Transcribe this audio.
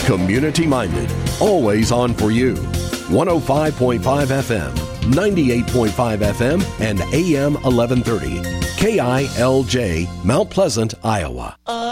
Community-minded, always on for you. 105.5 FM, 98.5 FM, and AM 1130. KILJ, Mount Pleasant, Iowa.